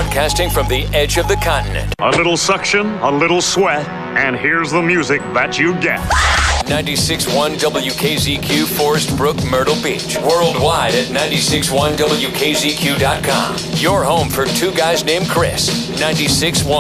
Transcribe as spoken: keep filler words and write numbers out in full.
Broadcasting from the edge of the continent. A little suction, a little sweat, and here's the music that you get. ninety-six point one W K Z Q, Forest Brook, Myrtle Beach. Worldwide at ninety-six point one W K Z Q dot com. Your home for two guys named Chris. ninety-six point one